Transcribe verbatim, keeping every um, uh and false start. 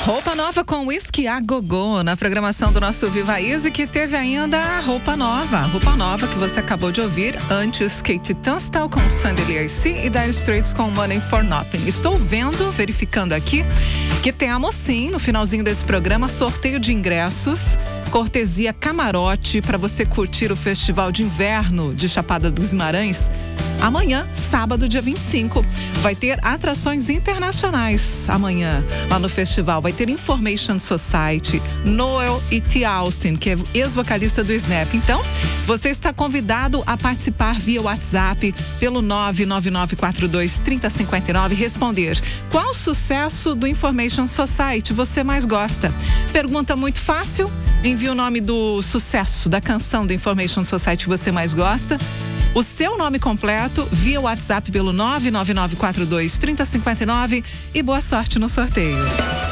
Roupa nova com Whisky a Gogô na programação do nosso Viva Easy, que teve ainda a roupa nova. Roupa nova que você acabou de ouvir antes, Kate Tunstall com Sandy A C e Dire Straits com Money for Nothing. Estou vendo, verificando aqui, que temos sim, no finalzinho desse programa, sorteio de ingressos, cortesia camarote para você curtir o Festival de Inverno de Chapada dos Guimarães. Amanhã, sábado, dia vinte e cinco, vai ter atrações internacionais. Amanhã, lá no festival, vai ter Information Society, Noel e T. Austin, que é ex-vocalista do Snap. Então, você está convidado a participar via WhatsApp pelo nove nove nove quatro dois três zero cinco nove, responder qual sucesso do Information Society você mais gosta. Pergunta muito fácil, envie o nome do sucesso da canção do Information Society que você mais gosta, o seu nome completo via WhatsApp pelo nove nove nove quatro dois três zero cinco nove e boa sorte no sorteio.